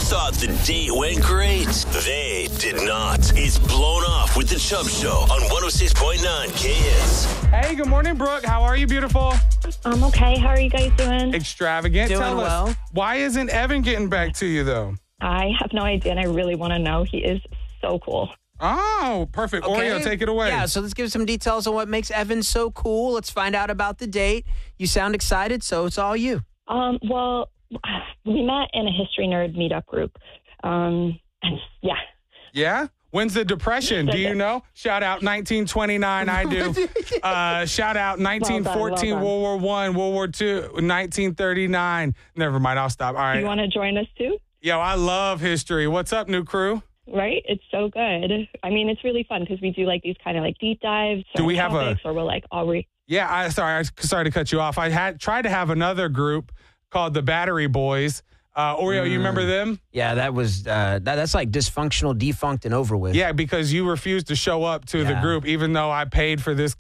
thought the date went great. They did not. It's Blown Off with the Chubb Show on 106.9 KS. Hey, good morning, Brooke. How are you, beautiful? I'm okay. How are you guys doing? Extravagant. Doing Tell well. us, why isn't Evan getting back to you, though? I have no idea, and I really want to know. He is so cool. Oh, perfect. Oreo, take it away. Yeah, so let's give some details on what makes Evan so cool. Let's find out about the date. You sound excited, so it's all you. Well, we met in a History Nerd meetup group. And yeah. Yeah? When's the Depression? Do you know? Shout out 1929, I do. Shout out 1914, well World War I, World War II, 1939. Never mind, I'll stop. All right. You want to join us too? Yo, I love history. What's up, new crew? Right? It's so good. I mean, it's really fun because we do like these kind of like deep dives. Do we have topics where we're like, Yeah, I sorry to cut you off. I had tried to have another group called the Battery Boys. Oreo, you remember them? Yeah, that was that's like dysfunctional, defunct, and over with. Yeah, because you refused to show up to the group, even though I paid for this